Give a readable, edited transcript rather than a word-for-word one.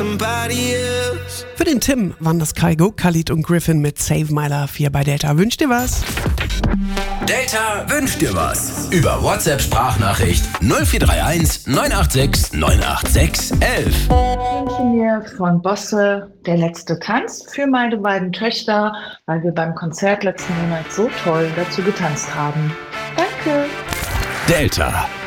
somebody else. Für den Tim waren das Kygo, Khalid und Griffin mit Save My Love hier bei Delta. Wünsch dir was? Delta wünscht dir was. Über WhatsApp-Sprachnachricht 0431 986 986 11. Ich wünsche mir von Bosse Der letzte Tanz für meine beiden Töchter, weil wir beim Konzert letzten Monat so toll dazu getanzt haben. Danke! Delta.